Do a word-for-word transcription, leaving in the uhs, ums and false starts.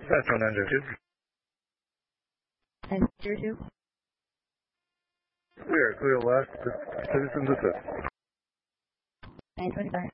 Central nine zero two. nine zero two. We are clear last citizens assist. nine twenty-five.